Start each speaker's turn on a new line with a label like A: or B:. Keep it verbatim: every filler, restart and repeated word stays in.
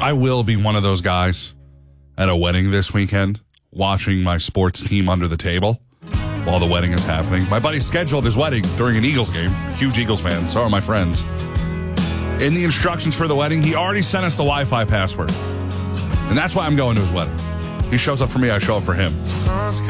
A: I will be one of those guys at a wedding this weekend watching my sports team under the table while the wedding is happening. My buddy scheduled his wedding during an Eagles game. Huge Eagles fan. So are my friends. In the instructions for the wedding, he already sent us the Wi-Fi password. And that's why I'm going to his wedding. He shows up for me, I show up for him.